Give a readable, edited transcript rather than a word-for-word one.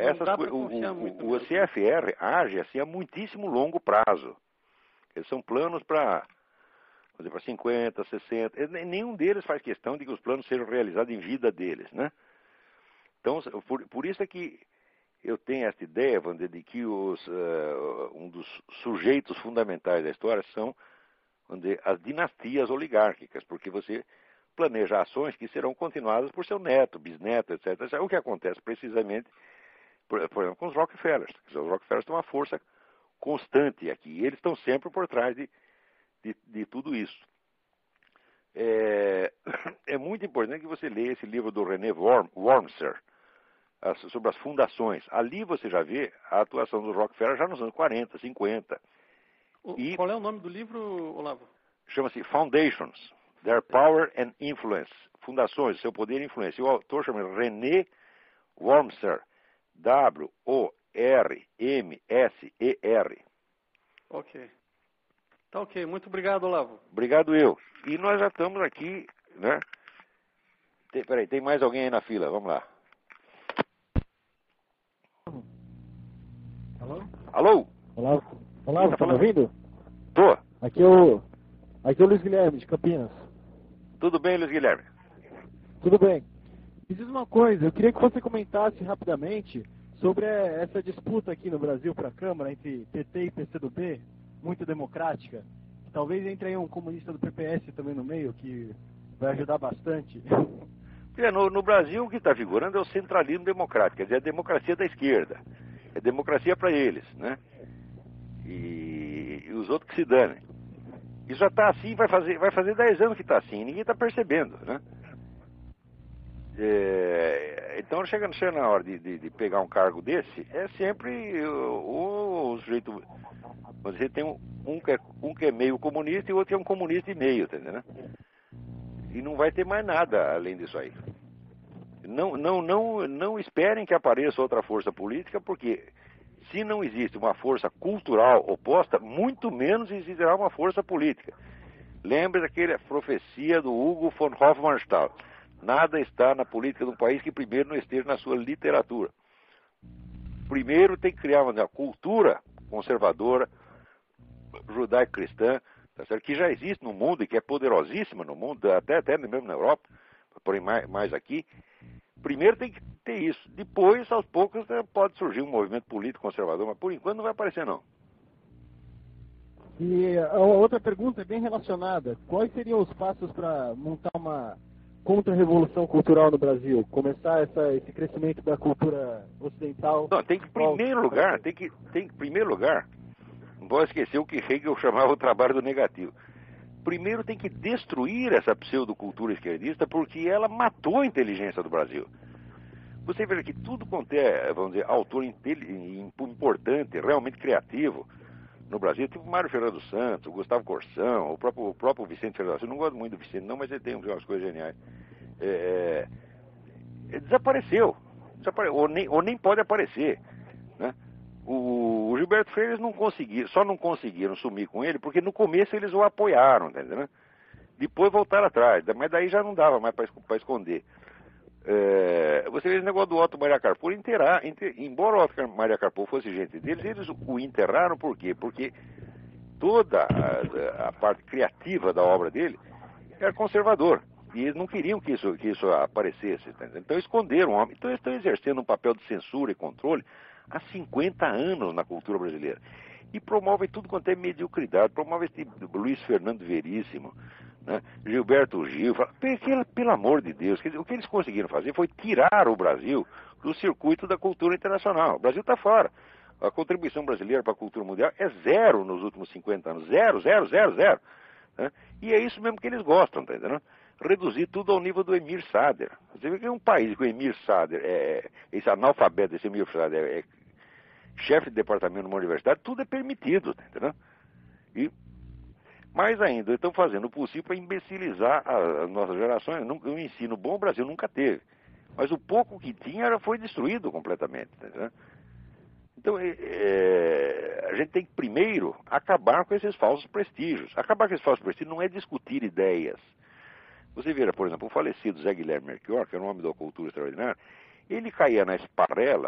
dá para confiar muito. O CFR age assim a muitíssimo longo prazo. Eles são planos para 50, 60. Nenhum deles faz questão de que os planos sejam realizados em vida deles, né? Então, por isso é que eu tenho essa ideia, Wander, de que um dos sujeitos fundamentais da história são as dinastias oligárquicas, porque você planeja ações que serão continuadas por seu neto, bisneto, etc. Isso é o que acontece precisamente, por exemplo, com os Rockefellers. Os Rockefellers têm uma força constante aqui, e eles estão sempre por trás de tudo isso. É muito importante que você leia esse livro do René Wormser, sobre as fundações. Ali você já vê a atuação dos Rockefeller já nos anos 40, 50. Qual é o nome do livro, Olavo? Chama-se Foundations, Their Power and Influence. Fundações, seu poder e influência. O autor chama René Wormser. W-O-R-M-S-E-R. Ok. Tá ok. Muito obrigado, Olavo. Obrigado eu. E nós já estamos aqui, né? Peraí, tem mais alguém aí na fila? Vamos lá. Alô? Alô? Olá, tá me ouvindo? Tô. Aqui é o Luiz Guilherme, de Campinas. Tudo bem, Luiz Guilherme? Tudo bem. Me diz uma coisa, eu queria que você comentasse rapidamente sobre essa disputa aqui no Brasil para a Câmara entre PT e PCdoB, muito democrática. Talvez entre aí um comunista do PPS também no meio, que vai ajudar bastante. No Brasil, o que está figurando é o centralismo democrático, quer dizer, a democracia da esquerda. É democracia para eles, né? E os outros que se danem. Isso já está assim, vai fazer 10 anos que está assim, ninguém está percebendo, né? Então, chega na hora de pegar um cargo desse, é sempre o sujeito... Você tem um que é meio comunista e o outro que é um comunista e meio, tá entendendo? E não vai ter mais nada além disso aí. Não esperem que apareça outra força política, porque se não existe uma força cultural oposta, muito menos existirá uma força política. Lembre daquela profecia do Hugo von Hofmannsthal. Nada está na política de um país que primeiro não esteja na sua literatura. Primeiro tem que criar uma cultura conservadora, judaico-cristã, tá certo? Que já existe no mundo e que é poderosíssima no mundo, até mesmo na Europa, porém mais aqui. Primeiro tem que ter isso. Depois, aos poucos, pode surgir um movimento político conservador, mas por enquanto não vai aparecer, não. E a outra pergunta é bem relacionada. Quais seriam os passos para montar uma contra-revolução cultural no Brasil? Começar esse crescimento da cultura ocidental? Não, tem que, em primeiro lugar, não pode esquecer o que Hegel chamava o trabalho do negativo. Primeiro tem que destruir essa pseudocultura esquerdista, porque ela matou a inteligência do Brasil. Você vê que tudo quanto é, vamos dizer, autor importante, realmente criativo no Brasil, tipo Mário Ferreira dos Santos, o Gustavo Corsão, o próprio Vicente Ferreira da Silva. Eu não gosto muito do Vicente, não, mas ele tem umas coisas geniais. Desapareceu. Ou nem pode aparecer, né? O Gilberto Freire só não conseguiram sumir com ele porque no começo eles o apoiaram, tá entendendo? Depois voltaram atrás, mas daí já não dava mais para esconder. Você vê esse negócio do Otto Maria Carpo, embora o Otto Maria Carpo fosse gente deles, eles o enterraram por quê? Porque toda a parte criativa da obra dele era conservador. E eles não queriam que isso aparecesse, tá entendendo? Então esconderam o homem. Então eles estão exercendo um papel de censura e controle há 50 anos na cultura brasileira. E promovem tudo quanto é mediocridade. Promovem esse Luiz Fernando Veríssimo, né? Gilberto Gil. Pelo amor de Deus, o que eles conseguiram fazer foi tirar o Brasil do circuito da cultura internacional. O Brasil está fora. A contribuição brasileira para a cultura mundial é zero nos últimos 50 anos. Zero, zero, zero, zero. Né? E é isso mesmo que eles gostam, tá entendendo? Reduzir tudo ao nível do Emir Sader. Você vê que é um país que o Emir Sader, esse analfabeto desse Emir Sader é chefe de departamento numa universidade, tudo é permitido, tá entendendo? E mais ainda, estão fazendo o possível para imbecilizar as nossas gerações. Um ensino bom o Brasil nunca teve. Mas o pouco que tinha foi destruído completamente, tá entendendo? Então, a gente tem que primeiro acabar com esses falsos prestígios. Acabar com esses falsos prestígios não é discutir ideias. Você vê, por exemplo, o falecido Zé Guilherme Melchior, que era um homem da cultura extraordinária, ele caía na esparrela